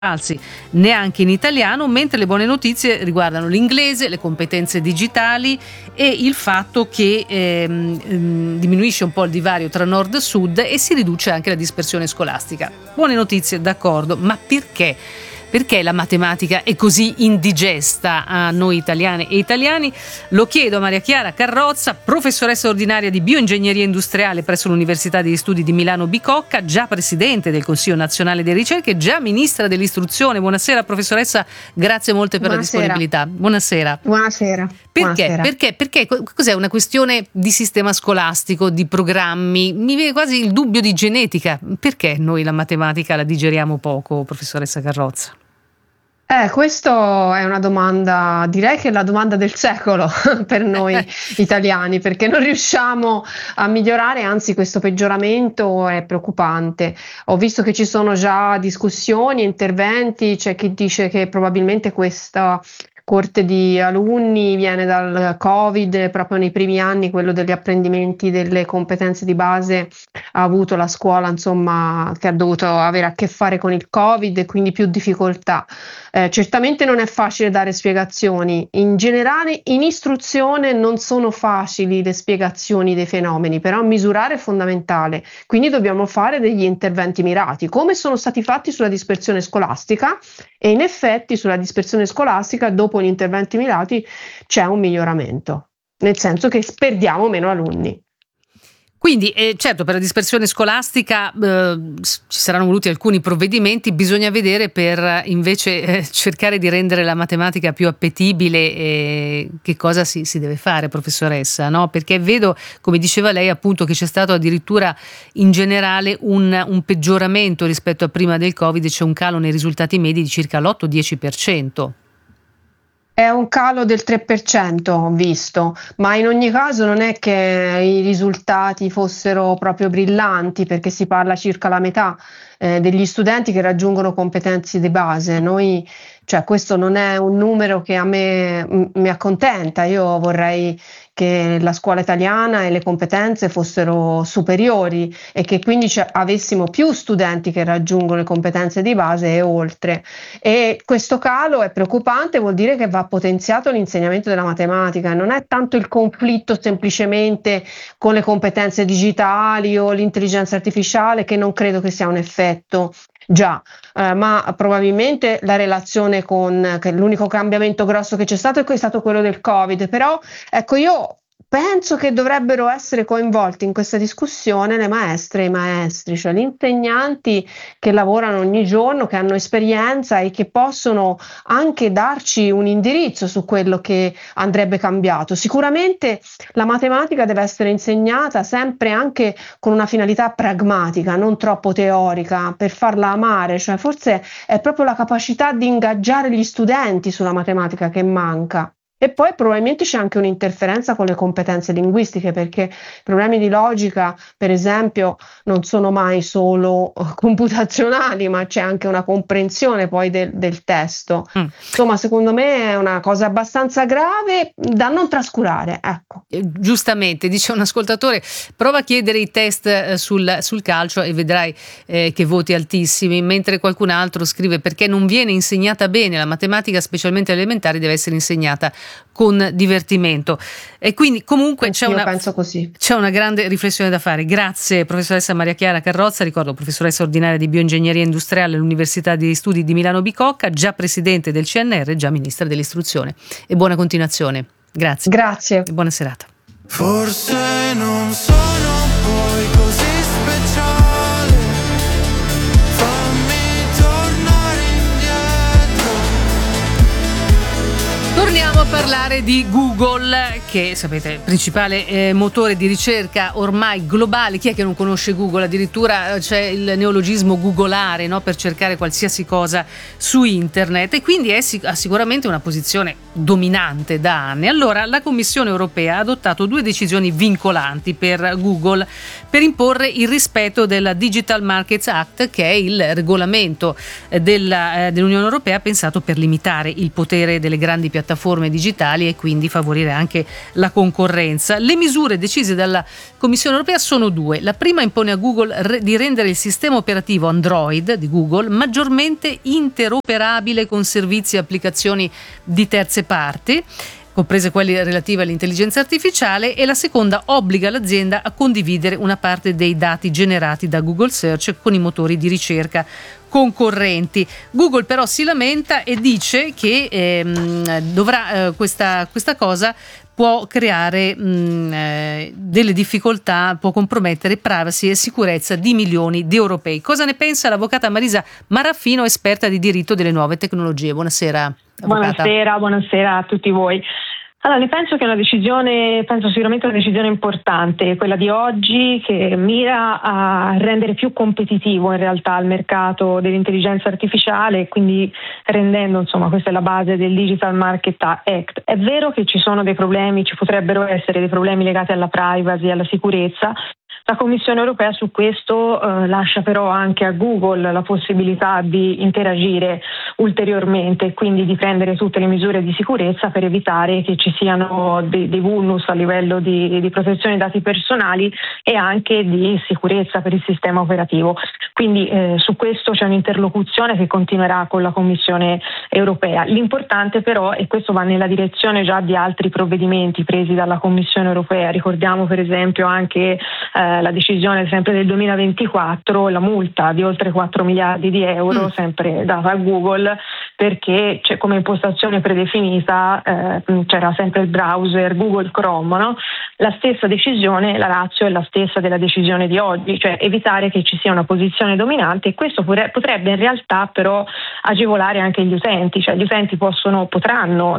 falsi neanche in italiano, mentre le buone notizie riguardano l'inglese, le competenze digitali e il fatto che diminuisce un po' il divario tra nord e sud e si riduce anche la dispersione scolastica. Buone notizie, d'accordo, ma perché? Perché la matematica è così indigesta a noi italiane e italiani? Lo chiedo a Maria Chiara Carrozza, professoressa ordinaria di bioingegneria industriale presso l'Università degli Studi di Milano Bicocca, già presidente del Consiglio Nazionale delle Ricerche, già ministra dell'istruzione. Buonasera professoressa, grazie molte per la disponibilità. Buonasera. Buonasera. Perché? Buonasera. Perché cos'è una questione di sistema scolastico, di programmi? Mi viene quasi il dubbio di genetica. Perché noi la matematica la digeriamo poco, professoressa Carrozza? Questa è una domanda, direi che è la domanda del secolo per noi italiani, perché non riusciamo a migliorare, anzi questo peggioramento è preoccupante. Ho visto che ci sono già discussioni, interventi, c'è chi dice che probabilmente questa corte di alunni viene dal Covid, proprio nei primi anni quello degli apprendimenti delle competenze di base ha avuto la scuola, insomma, che ha dovuto avere a che fare con il Covid e quindi più difficoltà. Certamente non è facile dare spiegazioni, in generale in istruzione non sono facili le spiegazioni dei fenomeni, però misurare è fondamentale, quindi dobbiamo fare degli interventi mirati, come sono stati fatti sulla dispersione scolastica, e in effetti sulla dispersione scolastica dopo gli interventi mirati c'è un miglioramento, nel senso che perdiamo meno alunni. Quindi certo, per la dispersione scolastica ci saranno voluti alcuni provvedimenti, bisogna vedere per invece cercare di rendere la matematica più appetibile che cosa si deve fare, professoressa, no? Perché vedo, come diceva lei appunto, che c'è stato addirittura in generale un peggioramento rispetto a prima del Covid, c'è un calo nei risultati medi di circa l'8-10%. È un calo del 3%, ho visto, ma in ogni caso non è che i risultati fossero proprio brillanti, perché si parla circa la metà degli studenti che raggiungono competenze di base. Questo non è un numero che a me mi accontenta. Io vorrei che la scuola italiana e le competenze fossero superiori e che quindi avessimo più studenti che raggiungono le competenze di base e oltre. E questo calo è preoccupante, vuol dire che va potenziato l'insegnamento della matematica. Non è tanto il conflitto semplicemente con le competenze digitali o l'intelligenza artificiale, che non credo che sia un effetto. Ma probabilmente la relazione che l'unico cambiamento grosso che c'è stato è stato quello del Covid, però ecco, io penso che dovrebbero essere coinvolti in questa discussione le maestre e i maestri, cioè gli insegnanti che lavorano ogni giorno, che hanno esperienza e che possono anche darci un indirizzo su quello che andrebbe cambiato. Sicuramente la matematica deve essere insegnata sempre anche con una finalità pragmatica, non troppo teorica, per farla amare, cioè forse è proprio la capacità di ingaggiare gli studenti sulla matematica che manca. E poi probabilmente c'è anche un'interferenza con le competenze linguistiche, perché i problemi di logica, per esempio, non sono mai solo computazionali, ma c'è anche una comprensione poi del testo. Insomma, secondo me è una cosa abbastanza grave da non trascurare, ecco. Giustamente, dice un ascoltatore, prova a chiedere i test sul calcio e vedrai che voti altissimi, mentre qualcun altro scrive perché non viene insegnata bene la matematica, specialmente elementari, deve essere insegnata con divertimento. E quindi comunque c'è una grande riflessione da fare. Grazie professoressa Maria Chiara Carrozza, ricordo professoressa ordinaria di bioingegneria industriale all'Università degli Studi di Milano Bicocca, già presidente del CNR, già ministra dell'istruzione, e buona continuazione. Grazie e buona serata. Forse non sono poi così speciale, fammi tornare indietro. Torniamo a parlare di Google, che sapete, principale motore di ricerca ormai globale. Chi è che non conosce Google? Addirittura c'è il neologismo googolare, no? Per cercare qualsiasi cosa su internet, e quindi ha sicuramente una posizione dominante da anni. Allora la Commissione europea ha adottato 2 decisioni vincolanti per Google per imporre il rispetto della Digital Markets Act, che è il regolamento dell'Unione Europea pensato per limitare il potere delle grandi piattaforme digitali digitali e quindi favorire anche la concorrenza. Le misure decise dalla Commissione europea sono due. La prima impone a Google di rendere il sistema operativo Android di Google maggiormente interoperabile con servizi e applicazioni di terze parti, comprese quelle relative all'intelligenza artificiale, e la seconda obbliga l'azienda a condividere una parte dei dati generati da Google Search con i motori di ricerca concorrenti. Google però si lamenta e dice che questa cosa può creare delle difficoltà, può compromettere privacy e sicurezza di milioni di europei. Cosa ne pensa l'avvocata Marisa Marraffino, esperta di diritto delle nuove tecnologie? Buonasera, avvocata. Buonasera a tutti voi. Allora, ne penso che penso sicuramente una decisione importante, quella di oggi, che mira a rendere più competitivo in realtà il mercato dell'intelligenza artificiale, quindi rendendo, insomma, questa è la base del Digital Market Act. È vero che ci sono dei problemi, ci potrebbero essere dei problemi legati alla privacy e alla sicurezza. La Commissione europea su questo lascia però anche a Google la possibilità di interagire ulteriormente e quindi di prendere tutte le misure di sicurezza per evitare che ci siano dei vulnus a livello di protezione dei dati personali e anche di sicurezza per il sistema operativo. Quindi su questo c'è un'interlocuzione che continuerà con la Commissione europea. L'importante però, e questo va nella direzione già di altri provvedimenti presi dalla Commissione europea, ricordiamo per esempio anche la decisione sempre del 2024, la multa di oltre 4 miliardi di euro sempre data a Google, perché c'è come impostazione predefinita c'era sempre il browser Google Chrome, no? La stessa decisione, la ratio è la stessa della decisione di oggi, cioè evitare che ci sia una posizione dominante, e questo potrebbe in realtà però agevolare anche gli utenti, cioè gli utenti potranno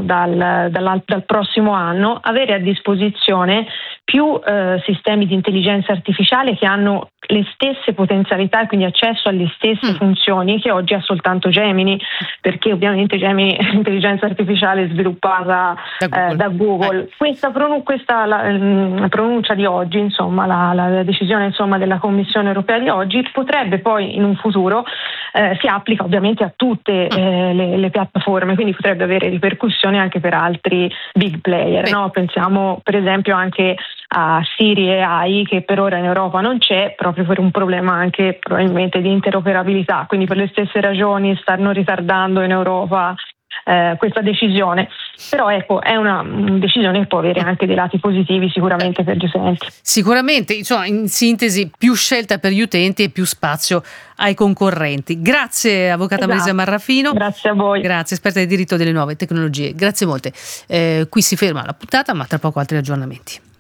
dal prossimo anno avere a disposizione più sistemi di intelligenza artificiale che hanno le stesse potenzialità e quindi accesso alle stesse funzioni che oggi ha soltanto Gemini, perché ovviamente Gemini è l'intelligenza artificiale sviluppata da Google. Questa pronuncia di oggi, insomma, la decisione insomma della Commissione europea di oggi potrebbe poi in un futuro si applica ovviamente a tutte le piattaforme, quindi potrebbe avere ripercussioni anche per altri big player, no? Pensiamo per esempio anche a Siri AI, che per ora in Europa non c'è, proprio per un problema anche probabilmente di interoperabilità, quindi per le stesse ragioni stanno ritardando in Europa questa decisione. Però ecco, è una decisione che può avere anche dei lati positivi sicuramente per gli utenti. Sicuramente, insomma, in sintesi, più scelta per gli utenti e più spazio ai concorrenti. Grazie avvocata Marisa Marraffino. Grazie a voi. Grazie, esperta di diritto delle nuove tecnologie. Grazie molte. Qui si ferma la puntata, ma tra poco altri aggiornamenti.